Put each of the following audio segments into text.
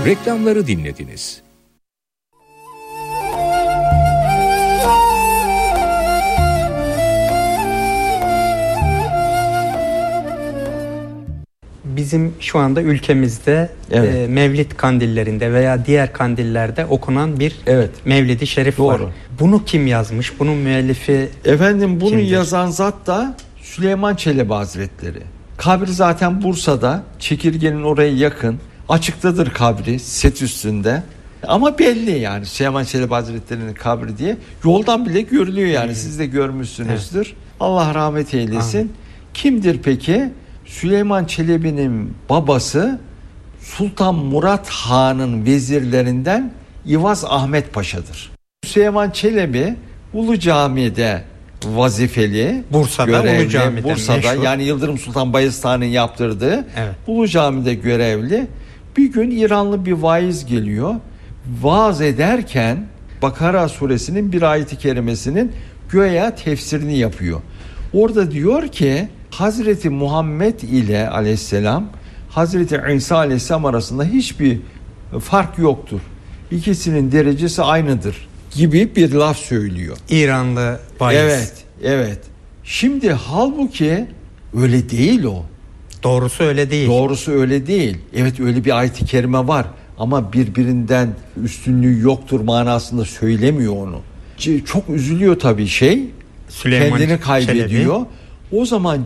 Reklamları dinlediniz. Bizim şu anda ülkemizde Mevlid kandillerinde veya diğer kandillerde okunan bir Mevlid-i Şerif var. Bunu kim yazmış? Bunun müellifi Efendim bunu kimdir? yazan zat da Süleyman Çelebi Hazretleri. Kabri zaten Bursa'da, Çekirge'nin oraya yakın. Açıktadır kabri, set üstünde. Ama belli yani Süleyman Çelebi Hazretleri'nin kabri diye. Yoldan bile görülüyor yani. Siz de görmüşsünüzdür. Evet. Allah rahmet eylesin. Amin. Kimdir peki? Süleyman Çelebi'nin babası Sultan Murat Han'ın vezirlerinden İvaz Ahmet Paşa'dır. Süleyman Çelebi Ulu Cami'de vazifeli. Bursa'da Ulu Cami'de Bursa'da yani Yıldırım Sultan Bayezid'in yaptırdığı Ulu Cami'de görevli. Bir gün İranlı bir vaiz geliyor. Vaaz ederken Bakara suresinin bir ayeti kerimesinin göya tefsirini yapıyor. Orada diyor ki Hazreti Muhammed ile aleyhisselam Hazreti İsa aleyhisselam arasında hiçbir fark yoktur. İkisinin derecesi aynıdır gibi bir laf söylüyor. İranlı vaiz. Evet. Şimdi halbuki öyle değil o. Doğrusu öyle değil. Evet öyle bir ayet-i kerime var ama birbirinden üstünlüğü yoktur manasında söylemiyor onu. Çok üzülüyor tabii Süleyman kendini kaybediyor. Çelebi. O zaman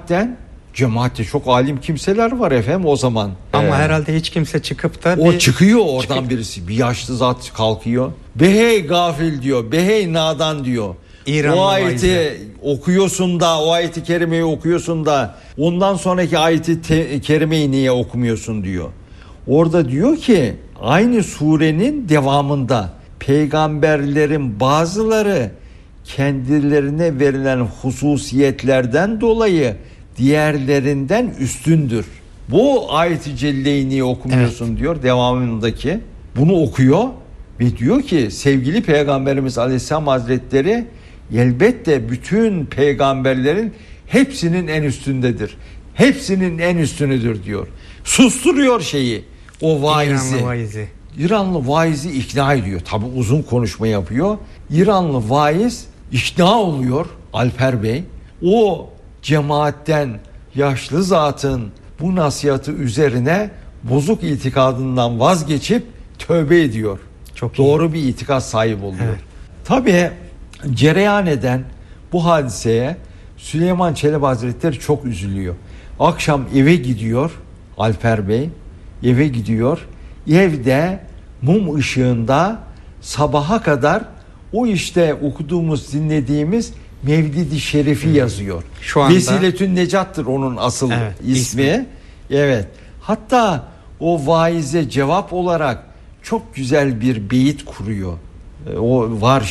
cemaatte çok alim kimseler var efendim o zaman. Ama herhalde hiç kimse çıkıp da çıkıyor oradan birisi. Bir yaşlı zat kalkıyor. Behey gafil diyor. Behey nadan diyor. İranlı o ayeti okuyorsun da o ayeti kerimeyi okuyorsun da ondan sonraki ayeti kerimeyi niye okumuyorsun diyor. Orada diyor ki aynı surenin devamında peygamberlerin bazıları kendilerine verilen hususiyetlerden dolayı diğerlerinden üstündür. Bu ayet-i celleyi niye okumuyorsun diyor devamındaki. Bunu okuyor ve diyor ki sevgili Peygamberimiz Aleyhisselam Hazretleri elbette bütün peygamberlerin hepsinin en üstündedir. Hepsinin en üstünüdür diyor. Susturuyor o vaizi. İranlı vaizi ikna ediyor. Tabi uzun konuşma yapıyor. İranlı vaiz ikna oluyor Alper Bey. O cemaatten yaşlı zatın bu nasihatı üzerine bozuk itikadından vazgeçip tövbe ediyor. Doğru bir itikat sahibi oluyor. Evet. Tabii cereyan eden bu hadiseye Süleyman Çelebi Hazretleri çok üzülüyor. Akşam eve gidiyor Alper Bey. Eve gidiyor. Evde mum ışığında sabaha kadar o okuduğumuz, dinlediğimiz Mevlid-i Şerif'i yazıyor. Şu anda Vesiletün Necat'tır onun asıl ismi. Evet. Hatta o vaize cevap olarak çok güzel bir beyit kuruyor. O var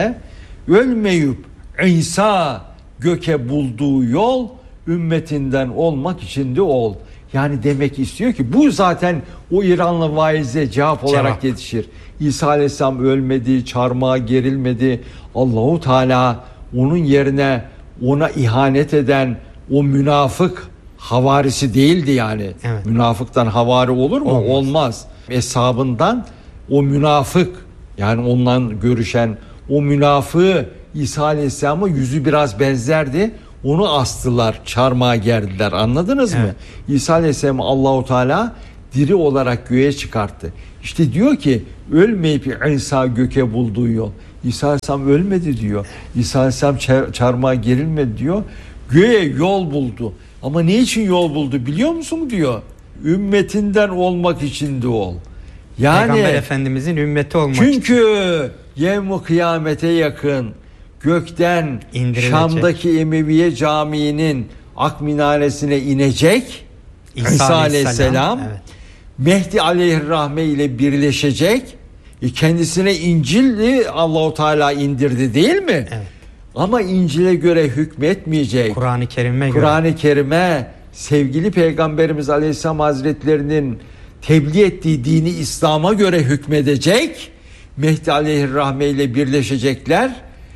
ölmeyip İsa göke bulduğu yol ümmetinden olmak için de ol. Yani demek istiyor ki bu zaten o İranlı vaize cevap olarak yetişir. İsa Aleyhisselam ölmedi, çarmıha gerilmedi. Allahu Teala onun yerine ona ihanet eden o münafık havarisi değildi yani. Evet. Münafıktan havari olur mu? Olmaz. Eshabından o münafık yani ondan görüşen o münafığı İsa Aleyhisselam'a yüzü biraz benzerdi. Onu astılar, çarmıha gerdiler. Anladınız mı? İsa Aleyhisselam'ı Allahu Teala diri olarak göğe çıkarttı. İşte diyor ki ölmeyip İsa göke bulduğu yol. İsa Aleyhisselam ölmedi diyor. İsa Aleyhisselam çarmıha gerilmedi diyor. Göğe yol buldu. Ama ne için yol buldu biliyor musun diyor. Ümmetinden olmak için de ol. Yani Peygamber Efendimizin ümmeti olmak çünkü yevm-i kıyamete yakın gökten Şam'daki Emeviye Camii'nin ak minaresine inecek İsa Aleyhisselam. Evet. Mehdi Aleyhirrahme ile birleşecek. Kendisine İncil'i Allahu Teala indirdi değil mi? Evet. Ama İncil'e göre hükmetmeyecek. Kur'an-ı Kerim'e sevgili Peygamberimiz Aleyhisselam Hazretlerinin tebliğ ettiği dini İslam'a göre hükmedecek. Mehdi Aleyhirrahme ile birleşecekler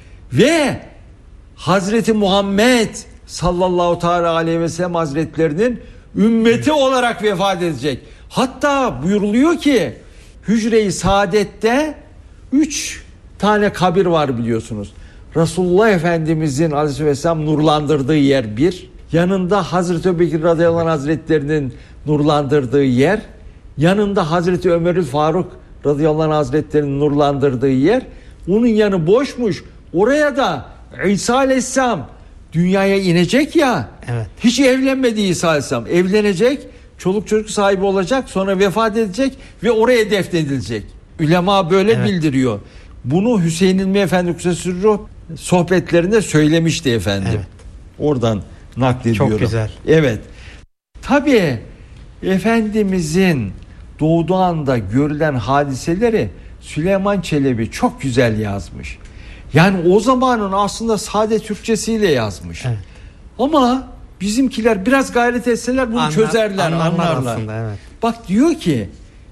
ve Hazreti Muhammed sallallahu teala aleyhi ve sellem Hazretlerinin ümmeti olarak vefat edecek. Hatta buyuruluyor ki Hücre-i Saadet'te 3 tane kabir var biliyorsunuz. Resulullah Efendimizin aleyhisselam nurlandırdığı yer bir. Yanında Hazreti Ebubekir radıyallahu anh hazretlerinin nurlandırdığı yer. Yanında Hazreti Ömerül Faruk radıyallahu anh hazretlerinin nurlandırdığı yer. Onun yanı boşmuş. Oraya da İsa aleyhisselam dünyaya inecek ya. Evet. Hiç evlenmedi İsa aleyhisselam. Evlenecek, çoluk çocuk sahibi olacak, sonra vefat edecek ve oraya defnedilecek. Ülema böyle bildiriyor. Bunu Hüseyin İlmi Efendi Kutsesirruh sohbetlerinde söylemişti efendim. Evet. Oradan naklediyorum. Çok güzel. Evet. Tabii Efendimizin doğduğu anda görülen hadiseleri Süleyman Çelebi çok güzel yazmış. Yani o zamanın aslında sade Türkçesiyle yazmış. Evet. Ama bizimkiler biraz gayret etseler bunu çözerler, anlarlar. Aslında, evet. Bak diyor ki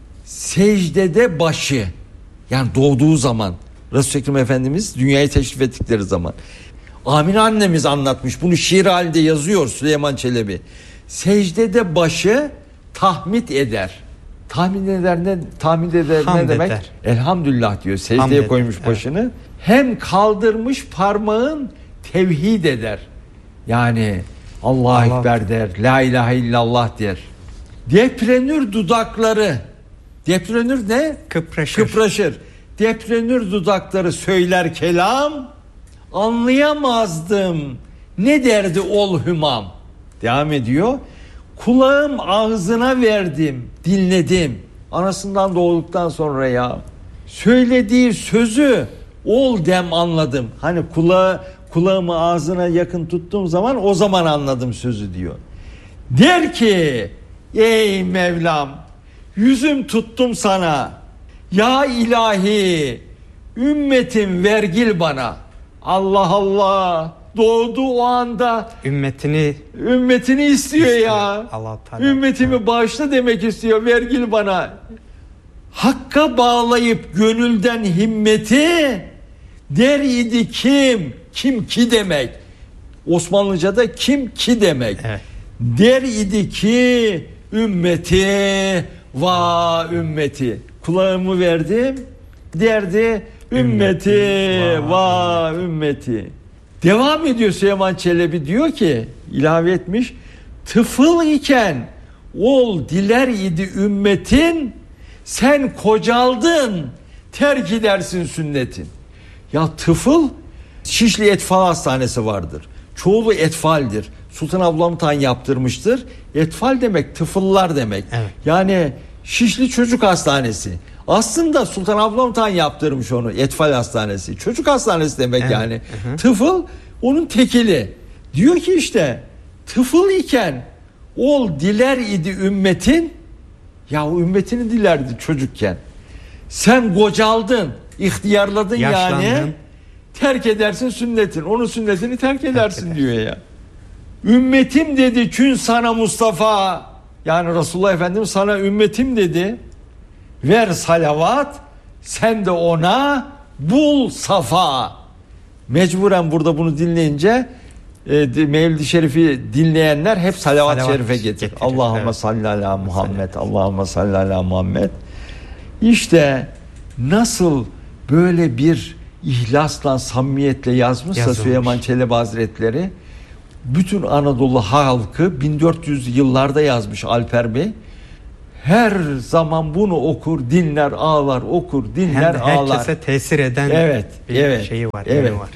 secdede başı, yani doğduğu zaman, Resul-i Ekrem Efendimiz dünyayı teşrif ettikleri zaman. Amine annemiz anlatmış. Bunu şiir halinde yazıyor Süleyman Çelebi. Secdede başı tahmid eder. Tahmin eder ne demek? Eder. Elhamdülillah diyor. Secdeye koymuş başını. Evet. Hem kaldırmış parmağın tevhid eder. Yani Allahu Ekber der. La ilahe illallah der. Deprenür dudakları. Deprenür ne? Kıpraşır. Deprenür dudakları söyler kelam. Anlayamazdım. Ne derdi ol hümam. Devam ediyor. Kulağım ağzına verdim, dinledim. Anasından doğduktan sonra ya. Söylediği sözü ol dem anladım. Hani kulağımı ağzına yakın tuttuğum zaman o zaman anladım sözü diyor. Der ki ey Mevlam, yüzüm tuttum sana. Ya ilahi, ümmetim vergil bana. Allah Allah. Doğduğu o anda ümmetini istiyor ya. Ümmetimi bağışla demek istiyor. Vergil bana. Hakka bağlayıp gönülden himmeti der idi kim ki demek. Osmanlıca'da kim ki demek. Evet. Der idi ki ümmeti va ümmeti. Kulağımı verdim derdi ümmeti va ümmeti. Devam ediyor Süleyman Çelebi, diyor ki, ilave etmiş, tıfıl iken ol diler idi ümmetin, sen kocaldın terk edersin sünnetin. Ya tıfıl, Şişli Etfal Hastanesi vardır. Çoğulu etfaldir. Sultan Abdülhamit Han yaptırmıştır. Etfal demek tıfıllar demek. Evet. Yani Şişli Çocuk Hastanesi. Aslında Sultan Abdülhamit Han yaptırmış onu, Etfal Hastanesi. Çocuk hastanesi demek yani. Hı-hı. Tıfıl onun tekili. Diyor ki işte tıfıl iken ol diler idi ümmetin. Ya o ümmetini dilerdi çocukken. Sen kocaldın, ihtiyarladın, yaşlandın. Yani terk edersin sünnetin. Onun sünnetini terk edersin diyor ya. Ümmetim dedi kün sana Mustafa. Yani Resulullah Efendimiz sana ümmetim dedi. Ver salavat, sen de ona bul safa. Mecburen burada bunu dinleyince Mevlid-i Şerif'i dinleyenler hep salavat-ı şerife getirir. Allahümme salli ala Muhammed, Allahümme salli ala Muhammed. İşte nasıl böyle bir ihlasla, samimiyetle yazmışsa Süleyman Çelebi Hazretleri, bütün Anadolu halkı 1400 yıllarda yazmış Alper Bey. Her zaman bunu okur, dinler, ağlar, okur, dinler, ağlar. Herkese tesir eden bir şeyi var, yönü var.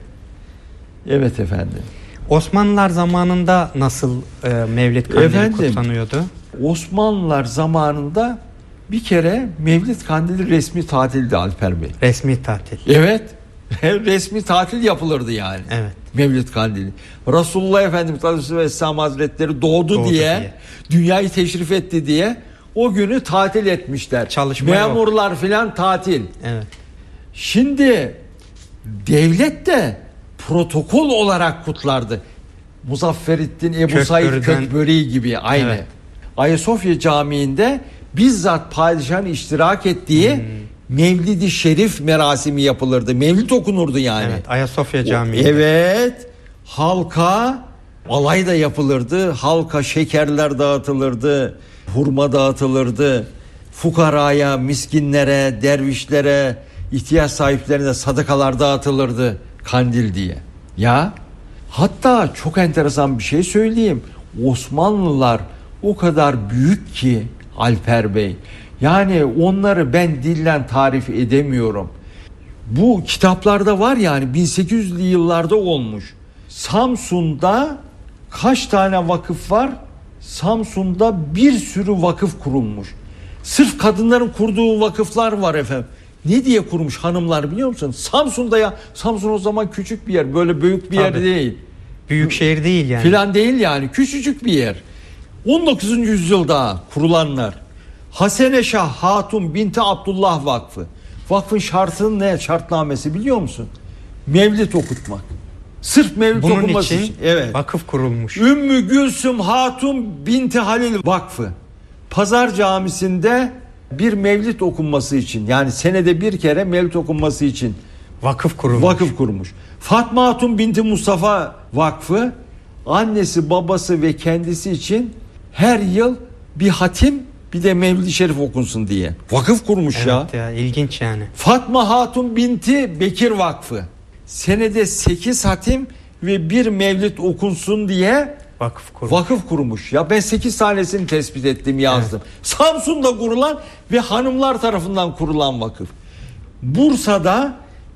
Evet efendim. Osmanlılar zamanında nasıl Mevlid Kandili kutlanıyordu? Osmanlılar zamanında bir kere Mevlid Kandili resmi tatildi Alper Bey. Resmi tatil. Evet. Resmi tatil yapılırdı yani. Evet. Mevlid Kandili. Resulullah Efendimiz Aleyhisselam Hazretleri doğdu diye, dünyayı teşrif etti diye o günü tatil etmişler. Memurlar filan tatil. Evet. Şimdi devlet de protokol olarak kutlardı. Muzaffereddin Ebu Said Kökböri gibi aynı. Evet. Ayasofya Camii'nde bizzat padişahın iştirak ettiği Mevlid-i Şerif merasimi yapılırdı. Mevlid okunurdu yani. Evet, Ayasofya Camii. Evet. Halka alay da yapılırdı. Halka şekerler dağıtılırdı. hurma dağıtılırdı. Fukaraya, miskinlere, dervişlere, ihtiyaç sahiplerine sadakalar dağıtılırdı kandil diye. Ya hatta çok enteresan bir şey söyleyeyim. Osmanlılar o kadar büyük ki Alper Bey. Yani onları ben dillen tarif edemiyorum. Bu kitaplarda var yani 1800'lü yıllarda olmuş. Samsun'da kaç tane vakıf var? Samsun'da bir sürü vakıf kurulmuş. Sırf kadınların kurduğu vakıflar var efendim. Ne diye kurmuş hanımlar biliyor musun? Samsun'da ya. Samsun o zaman küçük bir yer. Böyle büyük bir yer değil. Büyük şehir değil yani. Filan değil yani. Küçücük bir yer. 19. yüzyılda kurulanlar. Hasene-Şah Hatun Binti Abdullah Vakfı. Vakfın şartının ne? Şartnamesi biliyor musun? Mevlid okutmak. Sırf mevlid bunun okunması için. Evet. Vakıf kurulmuş. Ümmü Gülsüm Hatun Binti Halil Vakfı. Pazar Camisi'nde bir mevlid okunması için, yani senede bir kere mevlid okunması için vakıf kurmuş. Fatma Hatun Binti Mustafa Vakfı, annesi, babası ve kendisi için her yıl bir hatim, bir de Mevlid-i Şerif okunsun diye vakıf kurmuş. Evet ya, ilginç yani. Fatma Hatun Binti Bekir Vakfı, senede 8 hatim ve bir mevlid okunsun diye vakıf kurmuş. Ya ben 8 tanesini tespit ettim, yazdım. Evet. Samsun'da kurulan ve hanımlar tarafından kurulan vakıf. Bursa'da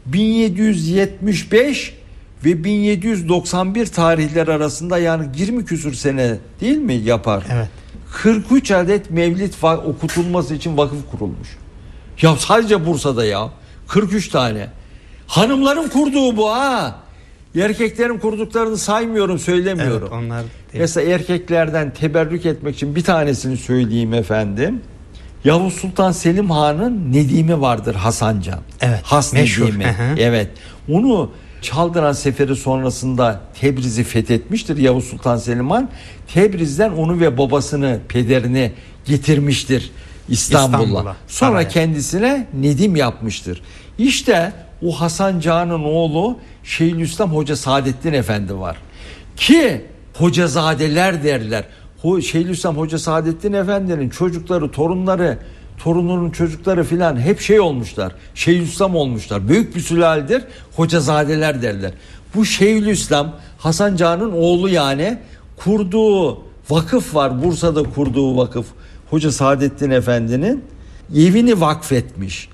1775 ve 1791 tarihler arasında, yani 20 küsur sene değil mi yapar? Evet. 43 adet mevlid okutulması için vakıf kurulmuş. Ya sadece Bursa'da ya 43 tane. Hanımların kurduğu bu ha. Erkeklerin kurduklarını saymıyorum, söylemiyorum. Evet, onlar değil. Mesela erkeklerden teberrük etmek için bir tanesini söyleyeyim efendim. Yavuz Sultan Selim Han'ın Nedim'i vardır, Hasancan. Evet. Has meşhur. Nedim'i. Evet. Onu Çaldıran Seferi sonrasında Tebriz'i fethetmiştir Yavuz Sultan Selim Han. Tebriz'den onu ve babasını, pederini getirmiştir İstanbul'a. Sonra kendisine Nedim yapmıştır. İşte o Hasan Can'ın oğlu Şeyhülislam Hoca Saadettin Efendi var. Ki hocazadeler derler. Şeyhülislam Hoca Saadettin Efendi'nin çocukları, torunları, torununun çocukları filan hep şey olmuşlar. Şeyhülislam olmuşlar. Büyük bir sülaledir. Hocazadeler derler. Bu Şeyhülislam Hasan Can'ın oğlu, yani kurduğu vakıf var. Bursa'da kurduğu vakıf. Hoca Saadettin Efendi'nin evini vakfetmiş.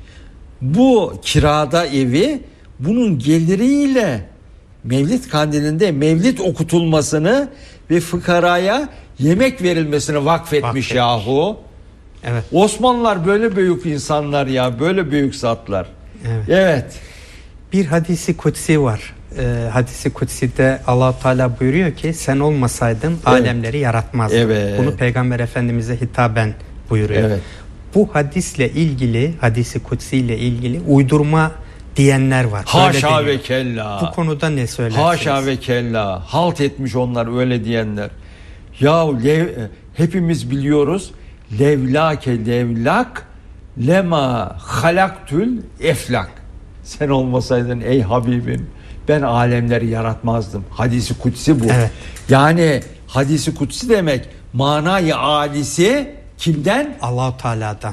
Bu kirada evi, bunun geliriyle Mevlid Kandili'nde mevlid okutulmasını ve fıkaraya yemek verilmesini vakfetmiş yahu. Evet. Osmanlılar böyle büyük insanlar ya, böyle büyük zatlar. Evet. Bir hadisi kutsi var. Hadisi kutsi'de Allah Teala buyuruyor ki sen olmasaydın alemleri yaratmazdın. Evet. Bunu Peygamber Efendimiz'e hitaben buyuruyor. Evet. Bu hadisle ilgili, hadisi kutsi ile ilgili uydurma diyenler var. Haşa ve kella. Bu konuda ne söylersiniz? Haşa ve kella. Halt etmiş onlar öyle diyenler. Ya hepimiz biliyoruz. Levlake levlak lema halaktül eflak. Sen olmasaydın ey Habibim ben alemleri yaratmazdım. Hadisi kutsi bu. Evet. Yani hadisi kutsi demek manayı alisi kimden? Allah-u Teala'dan.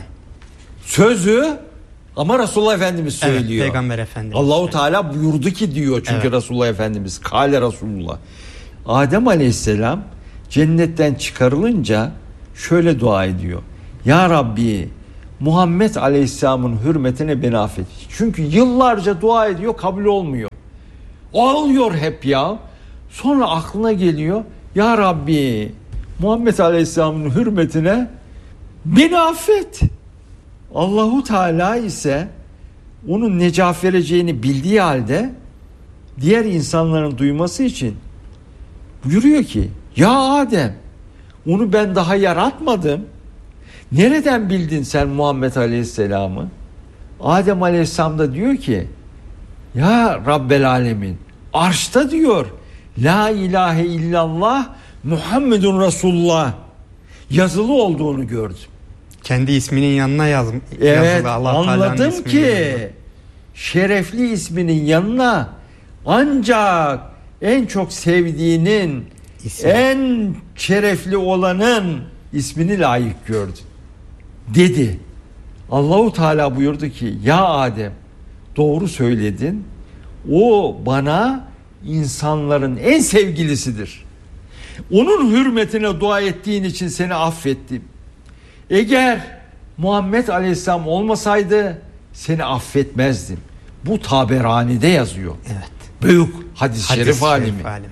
Sözü ama Resulullah Efendimiz söylüyor. Evet, Peygamber Efendimiz. Allah-u Teala buyurdu ki diyor çünkü Resulullah Efendimiz. Kâle Resulullah. Adem Aleyhisselam cennetten çıkarılınca şöyle dua ediyor. Ya Rabbi Muhammed Aleyhisselam'ın hürmetine beni affet. Çünkü yıllarca dua ediyor, kabul olmuyor. Ağlıyor hep ya. Sonra aklına geliyor. Ya Rabbi Muhammed Aleyhisselam'ın hürmetine beni affet. Allahu Teala ise onun necat vereceğini bildiği halde diğer insanların duyması için buyuruyor ki ya Adem onu ben daha yaratmadım. Nereden bildin sen Muhammed Aleyhisselam'ı? Adem Aleyhisselam da diyor ki ya Rabbel Alemin arşta diyor La ilahe illallah Muhammedun Resulullah yazılı olduğunu gördüm. Kendi isminin yanına yazılı. Evet, Allah anladım ki şerefli isminin yanına ancak en çok sevdiğinin İsmi. En şerefli olanın ismini layık gördün dedi. Allahu Teala buyurdu ki ya Adem doğru söyledin. O bana insanların en sevgilisidir. Onun hürmetine dua ettiğin için seni affettim. Eğer Muhammed Aleyhisselam olmasaydı seni affetmezdim. Bu Taberani'de yazıyor. Evet. Büyük hadis-i şerif alimi.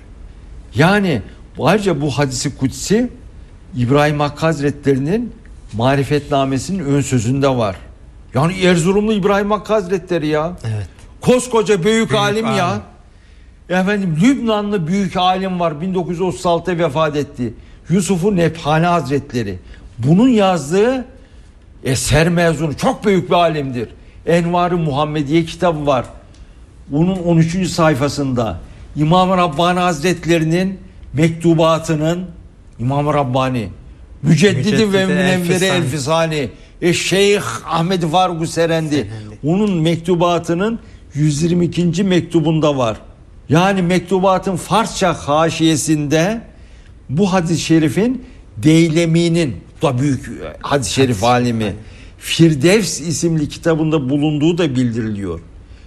Yani ayrıca bu hadisi kutsi İbrahim Hakkı Hazretleri'nin Marifetnamesi'nin ön sözünde var. Yani Erzurumlu İbrahim Hakkı Hazretleri ya. Evet. Koskoca büyük alim ya. Efendim Lübnanlı büyük alim var. 1936'da vefat etti. Yusuf-u Nebhani Hazretleri. Bunun yazdığı eser mezunu. Çok büyük bir alimdir. Envar-ı Muhammediye kitabı var. Bunun 13. sayfasında İmam-ı Rabbani Hazretlerinin mektubatının İmam-ı Rabbani Müceddidi ve Münevveri Elfisani Şeyh Ahmed Faruk Serendi onun mektubatının 122. mektubunda var. Yani mektubatın Farsça haşiyesinde bu hadis-i şerifin Deylemi'nin, bu da büyük hadis-i şerif alimi, Firdevs isimli kitabında bulunduğu da bildiriliyor.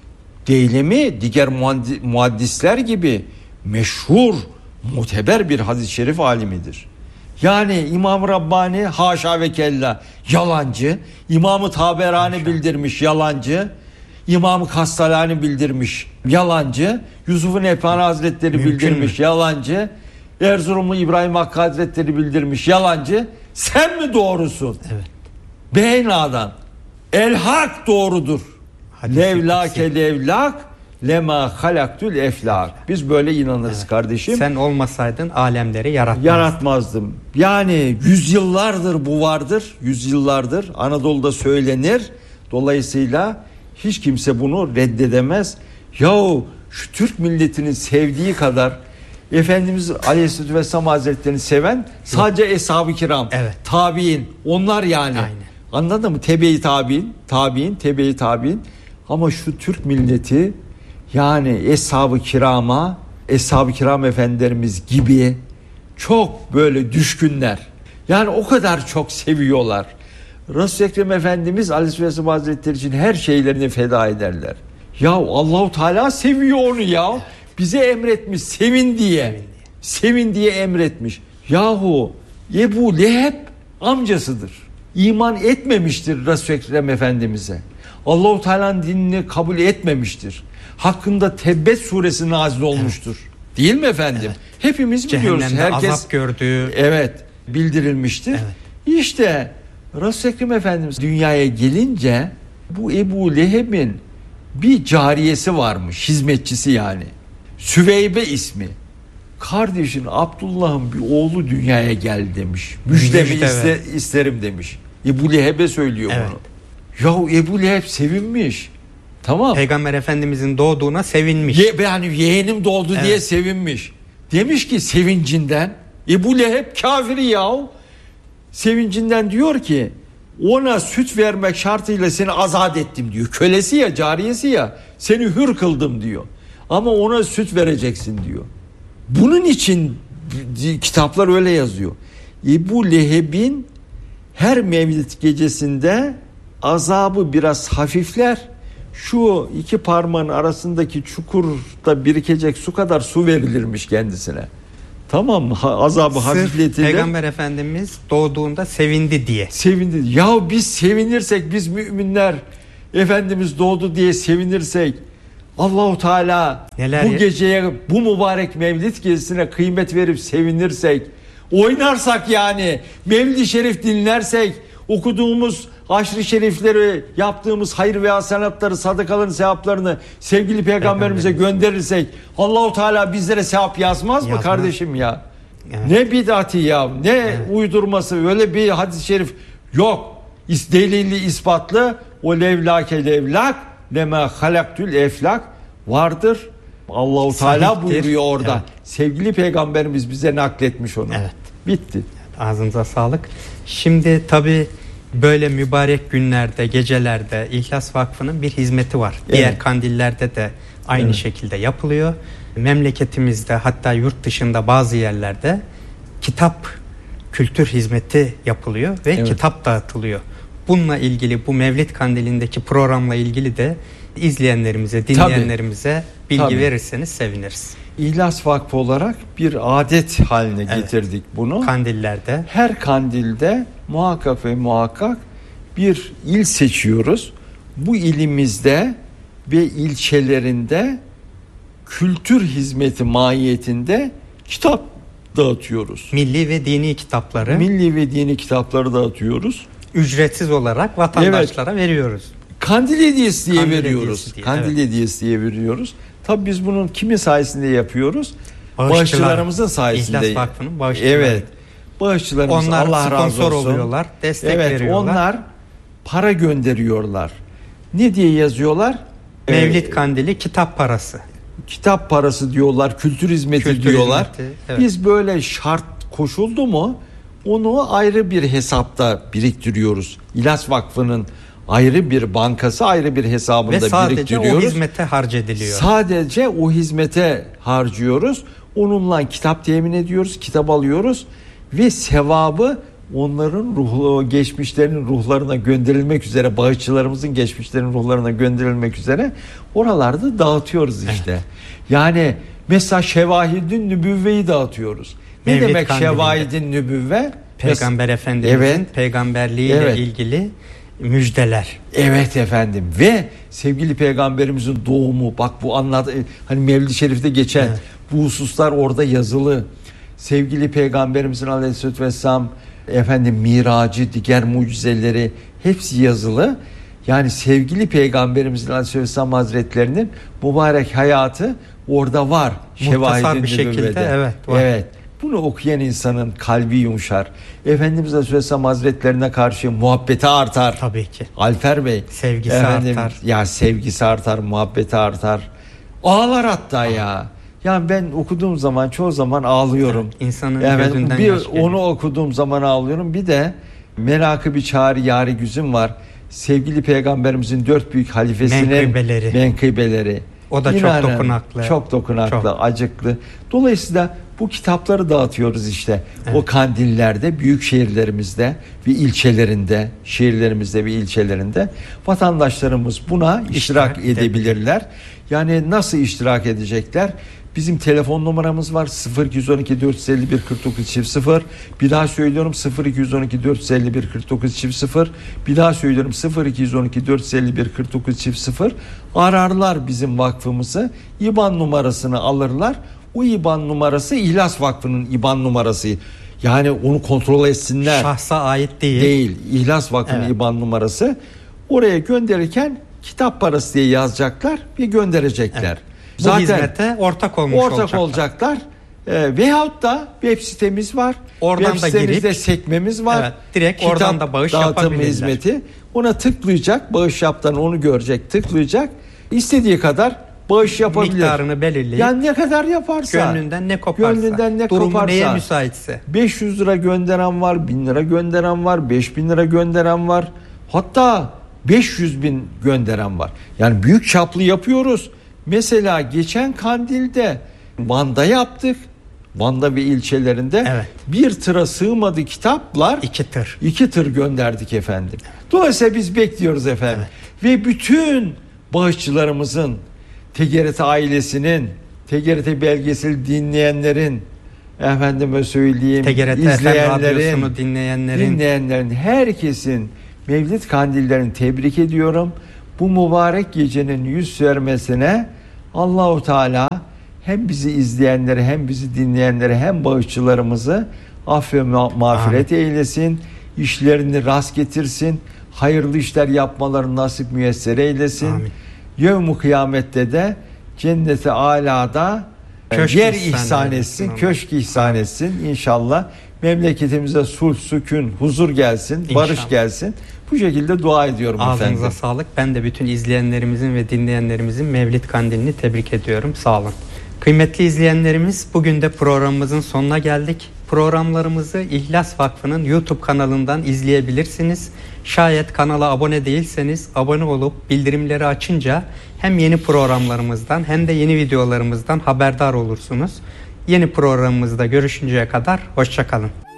Deylemi diğer muhaddisler gibi meşhur, muteber bir hadis-i şerif alimidir. Yani İmam-ı Rabbani haşa ve kella yalancı, İmam-ı Taberani bildirmiş yalancı, İmam-ı Kastalani bildirmiş yalancı, Yusuf-u Nebhani Hazretleri bildirmiş yalancı, Erzurumlu İbrahim Hakkı Hazretleri bildirmiş yalancı. Sen mi doğrusun? Evet. Beyna'dan el hak doğrudur. Levlake levlak lema halaktül eflak. Biz böyle inanırız kardeşim. Sen olmasaydın alemleri yaratmazdım. Yani yüzyıllardır bu vardır. Yüzyıllardır Anadolu'da söylenir. Dolayısıyla hiç kimse bunu reddedemez. Yahu şu Türk milletinin sevdiği kadar Efendimiz Aleyhisselatü Vesselam Hazretleri'ni seven sadece Eshab-ı Kiram, tabi'in, onlar yani. Aynen. Anladın mı? Tebe-i tabi'in, tebe-i tabi'in. Ama şu Türk milleti yani Eshab-ı Kiram efendilerimiz gibi çok böyle düşkünler. Yani o kadar çok seviyorlar. Resul-i Ekrem Efendimiz Aleyhisselam Hazretleri için her şeylerini feda ederler. Ya Allahu Teala seviyor onu ya. Bize emretmiş sevin diye. Sevin diye emretmiş. Yahu Ebu Leheb amcasıdır. İman etmemiştir Resul-i Ekrem Efendimiz'e. Allahu Teala'nın dinini kabul etmemiştir. Hakkında Tebbet suresi nazil olmuştur. Evet. Değil mi efendim? Evet. Hepimiz biliyoruz. Herkes azap gördüğü. Evet, bildirilmiştir. Evet. İşte Resul-i Ekrem Efendimiz dünyaya gelince bu Ebu Leheb'in bir cariyesi varmış, hizmetçisi yani. Süveybe ismi. Kardeşin Abdullah'ın bir oğlu dünyaya geldi demiş. Müjdemi isterim demiş. Ebu Leheb'e söylüyor bunu. Yahu Ebu Leheb sevinmiş. Tamam. Peygamber Efendimizin doğduğuna sevinmiş. Yani yeğenim doğdu diye sevinmiş. Demiş ki sevincinden Ebu Leheb kafiri yahu. Sevincinden diyor ki ona süt vermek şartıyla seni azat ettim diyor. Kölesi ya, cariyesi ya, seni hür kıldım diyor. Ama ona süt vereceksin diyor. Bunun için kitaplar öyle yazıyor. Ebu Leheb'in her Mevlid gecesinde azabı biraz hafifler. Şu iki parmağın arasındaki çukurda birikecek su kadar su verilirmiş kendisine. Tamam mı? Azabı hafifletilir. Peygamber Efendimiz doğduğunda sevindi diye. Sevindi. Ya biz sevinirsek, biz müminler Efendimiz doğdu diye sevinirsek, Allahu Teala bu geceye, bu mübarek Mevlid gecesine kıymet verip sevinirsek, oynarsak yani, Mevlid-i Şerif dinlersek, okuduğumuz aşr-ı şerifleri, yaptığımız hayır ve hasenatları, sadakaların sevaplarını sevgili peygamberimize gönderirsek, Allahu Teala bizlere sevap yazmaz mı kardeşim ya? Evet. Ne bid'ati ya, ne uydurması, öyle bir hadis-i şerif yok. Delilli, ispatlı, o levlake levlak leme halaktül eflak vardır. Allahu Teala buyuruyor orada. Evet. Sevgili peygamberimiz bize nakletmiş onu. Evet. Bitti. Ağzınıza sağlık. Şimdi tabii böyle mübarek günlerde, gecelerde İhlas Vakfı'nın bir hizmeti var. Evet. Diğer kandillerde de aynı şekilde yapılıyor. Memleketimizde, hatta yurt dışında bazı yerlerde kitap kültür hizmeti yapılıyor ve kitap dağıtılıyor. Bununla ilgili, bu Mevlid Kandili'ndeki programla ilgili de izleyenlerimize, dinleyenlerimize bilgi verirseniz seviniriz. İhlas Vakfı olarak bir adet haline getirdik bunu. Kandillerde. Her kandilde muhakkak ve muhakkak bir il seçiyoruz. Bu ilimizde ve ilçelerinde kültür hizmeti mahiyetinde kitap dağıtıyoruz. Milli ve dini kitapları. Milli ve dini kitapları dağıtıyoruz. Ücretsiz olarak vatandaşlara veriyoruz. Kandil hediyesi diye veriyoruz. Hediyesi diye, Kandil hediyesi diye veriyoruz. Tabii biz bunun kimin sayesinde yapıyoruz? Bağışçılarımızın sayesinde. İhlas Vakfı'nın bağışçıları. Evet. Bağışçılarımız, onlar Allah razı olsun. Sponsor oluyorlar, destek veriyorlar. Onlar para gönderiyorlar. Ne diye yazıyorlar? Mevlid Kandili kitap parası. Kitap parası diyorlar, kültür hizmeti diyorlar. Hizmeti, Biz böyle şart koşuldu mu onu ayrı bir hesapta biriktiriyoruz. İhlas Vakfı'nın ayrı bir bankası, ayrı bir hesabında biriktiriyoruz. Ve sadece o hizmete harcediliyor. Sadece o hizmete harcıyoruz. Onunla kitap temin ediyoruz, kitap alıyoruz ve sevabı onların geçmişlerinin ruhlarına gönderilmek üzere, bağışçılarımızın geçmişlerinin ruhlarına gönderilmek üzere oralarda dağıtıyoruz işte. Evet. Yani mesela Şevahidin Nübüvve'yi dağıtıyoruz. Ne demek Şevahidin Nübüvve? Peygamber Efendimiz'in peygamberliğiyle ilgili müjdeler. Evet efendim. Ve sevgili peygamberimizin doğumu, bak bu hani Mevlid-i Şerif'te geçen bu hususlar orada yazılı. Sevgili peygamberimizin aleyhissalatü vesselam miracı, diğer mucizeleri hepsi yazılı. Yani sevgili peygamberimizin aleyhissalatü vesselam hazretlerinin mübarek hayatı orada var. Muhtasar bir şekilde var. Evet. Bunu okuyan insanın kalbi yumuşar. Efendimiz Aleyhisselam Hazretlerine karşı muhabbeti artar. Tabii ki. Alper Bey. Sevgisi artar. Ya sevgisi artar, muhabbeti artar. Ağlar hatta ya. Yani ben okuduğum zaman çoğu zaman ağlıyorum. Evet, insanın gözünden yaş geliyor. Onu okuduğum zaman ağlıyorum. Bir de Merakı bir çağrı yâri güzüm var. Sevgili peygamberimizin 4 büyük halifesinin menkıbeleri. O da çok dokunaklı. Çok dokunaklı, acıklı. Dolayısıyla bu kitapları dağıtıyoruz işte. Evet. O kandillerde, büyük şehirlerimizde ve ilçelerinde, şehirlerimizde ve ilçelerinde vatandaşlarımız buna iştirak edebilirler. Yani nasıl iştirak edecekler? Bizim telefon numaramız var 0212 451 49 0. Bir daha söylüyorum 0212 451 49 0. Bir daha söylüyorum 0212 451 49 0. Ararlar bizim vakfımızı, IBAN numarasını alırlar. O IBAN numarası İhlas Vakfı'nın IBAN numarası. Yani onu kontrol etsinler. Şahsa ait değil. Değil. İhlas Vakfı'nın IBAN numarası. Oraya gönderirken kitap parası diye yazacaklar ve gönderecekler. Evet. Bu hizmete ortak olacaklar. Veyahut da web sitemiz var. Oradan web sitemizde sekmemiz var. Evet, direkt kitap oradan da bağış yapabilirler. Hizmeti. Ona tıklayacak. Bağış yaptığını onu görecek. Tıklayacak. İstediği kadar bağış yapabilir. Miktarını belirleyip. Yani ne kadar yaparsa. Gönlünden ne koparsa. Durumu neye müsaitse. 500 lira gönderen var. 1000 lira gönderen var. 5000 lira gönderen var. Hatta 500 bin gönderen var. Yani büyük çaplı yapıyoruz. Mesela geçen Kandil'de Van'da yaptık. Van'da ve ilçelerinde bir tıra sığmadı kitaplar. 2 tır gönderdik efendim. Dolayısıyla biz bekliyoruz efendim. Ve bütün bağışçılarımızın, TGRT ailesinin, TGRT belgesel dinleyenlerin, efendime söyleyeyim, TGRT izleyenlerin, dinleyenlerin, herkesin Mevlid Kandillerini tebrik ediyorum. Bu mübarek gecenin yüz vermesine Allahu Teala hem bizi izleyenleri hem bizi dinleyenleri hem bağışçılarımızı aff ve mağfiret eylesin. İşlerini rast getirsin. Hayırlı işler yapmalarını nasip müyesser eylesin. Yevm-i kıyamette de cenneti alada yer ihsan etsin, köşk ihsan etsin inşallah. Memleketimize sulh, sükun, huzur gelsin, barış gelsin. Bu şekilde dua ediyorum efendim. Ağzınıza sağlık. Ben de bütün izleyenlerimizin ve dinleyenlerimizin Mevlid Kandilini tebrik ediyorum. Sağ olun. Kıymetli izleyenlerimiz, bugün de programımızın sonuna geldik. Programlarımızı İhlas Vakfı'nın YouTube kanalından izleyebilirsiniz. Şayet kanala abone değilseniz abone olup bildirimleri açınca hem yeni programlarımızdan hem de yeni videolarımızdan haberdar olursunuz. Yeni programımızda görüşünceye kadar hoşça kalın.